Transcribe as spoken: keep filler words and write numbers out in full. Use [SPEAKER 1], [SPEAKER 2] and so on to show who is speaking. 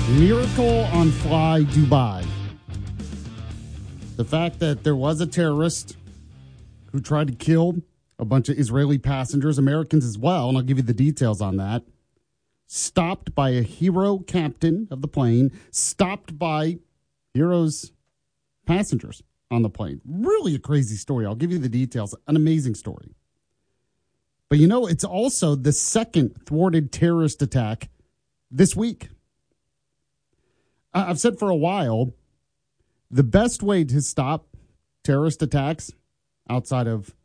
[SPEAKER 1] Miracle on Fly Dubai. The fact that there was a terrorist who tried to kill a bunch of Israeli passengers, Americans as well, and I'll give you the details on that, stopped by a hero captain of the plane, stopped by Hero's passengers on the plane. Really a crazy story. I'll give you the details. An amazing story. But you know, it's also the second thwarted terrorist attack this week. I've said for a while, the best way to stop terrorist attacks outside of